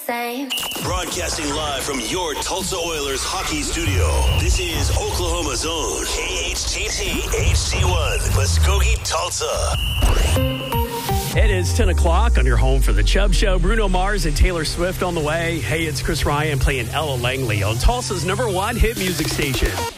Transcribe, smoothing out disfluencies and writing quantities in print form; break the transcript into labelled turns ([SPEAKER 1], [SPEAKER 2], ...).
[SPEAKER 1] same.
[SPEAKER 2] Broadcasting live from your Tulsa Oilers hockey studio. This is Oklahoma's own KHTT HD1, Muskogee, Tulsa.
[SPEAKER 3] It is 10 o'clock on your home for the Chubb Show. Bruno Mars and Taylor Swift on the way. Hey, it's Chris Ryan playing Ella Langley on Tulsa's #1 hit music station.